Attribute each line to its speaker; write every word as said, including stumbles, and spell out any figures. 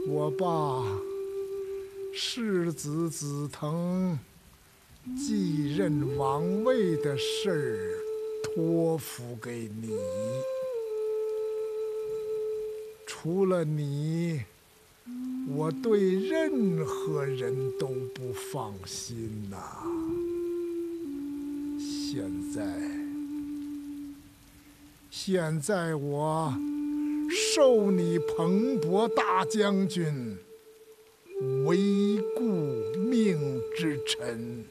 Speaker 1: 我把世子子腾继任王位的事儿托付给你，除了你，我对任何人都不放心呐。现在，现在我授你彭伯大将军，为顾命之臣。